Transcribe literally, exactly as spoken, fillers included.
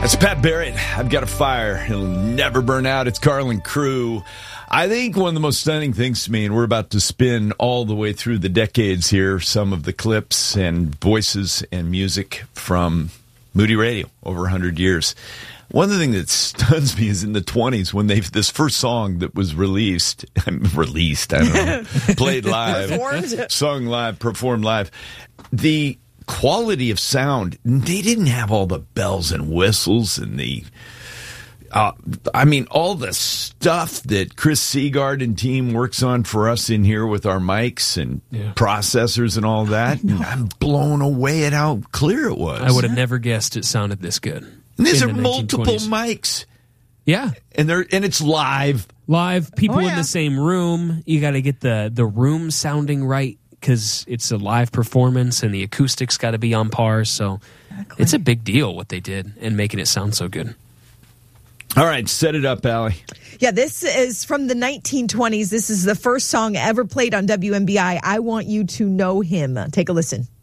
That's Pat Barrett. I've got a fire. It'll never burn out. It's Carlin Crew. I think one of the most stunning things to me, and we're about to spin all the way through the decades here, some of the clips and voices and music from Moody Radio over one hundred years. One of the things that stuns me is in the twenties when they this first song that was released, released, I don't know, played live, performed. sung live, performed live. The quality of sound, they didn't have all the bells and whistles and the, uh, I mean, all the stuff that Chris Seagard and team works on for us in here with our mics and yeah. processors and all that. And I'm blown away at how clear it was. I would have never guessed it sounded this good. And these are the multiple mics. Yeah. And they're and it's live. Live, people oh, yeah. in the same room. You got to get the, the room sounding right because it's a live performance and the acoustics got to be on par. So exactly. It's a big deal what they did and making it sound so good. All right, set it up, Allie. Yeah, this is from the nineteen twenties. This is the first song ever played on W M B I. I Want You to Know Him. Take a listen.